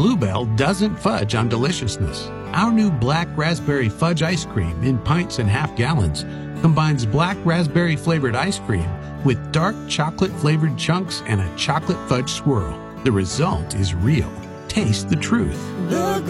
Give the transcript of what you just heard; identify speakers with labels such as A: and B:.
A: Bluebell doesn't fudge on deliciousness. Our new black raspberry fudge ice cream in pints and half gallons combines black raspberry flavored ice cream with dark chocolate flavored chunks and a chocolate fudge swirl. The result is real. Taste the truth.
B: The